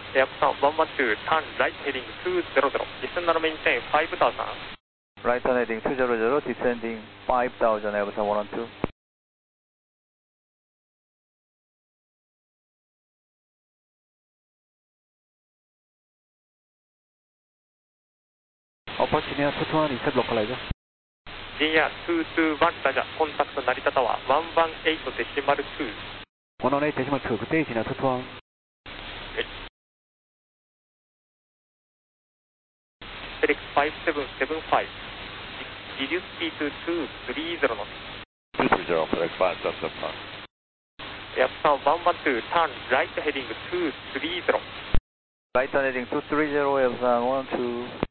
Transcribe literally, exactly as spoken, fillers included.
エアプさんいちいちに、ターンライトヘディングにひゃく、descend maintainごタウザンド。 Right turn heading two zero zero, descending five thousand, Airbus one one two. Approach near two two one, reset localizer. ジーアールにひゃくにじゅういち、ラジャー、コンタクト成田タワー、いちいちはちデシマルに。 one one eight decimal two, good day, near two two one. Select five seven seven five, reduce speed to two three zero knots. two three zero, select five seven seven five. エアプさんいちいちに、ターンライトヘディングにひゃくさんじゅう。 Right turn heading two three zero, Airbus one one two.